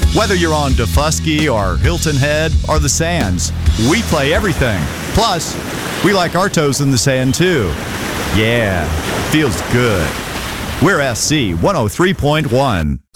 Whether you're on Defusky or Hilton Head or the Sands, we play everything. Plus, we like our toes in the sand too. Yeah, feels good. We're SC 103.1.